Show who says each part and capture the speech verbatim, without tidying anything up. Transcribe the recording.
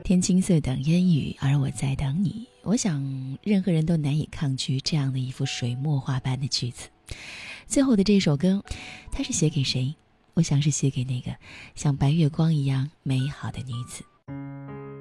Speaker 1: 天青色等烟雨，而我在等你。我想任何人都难以抗拒这样的一幅水墨画般的句子。最后的这首歌，它是写给谁？我想是写给那个像白月光一样美好的女子。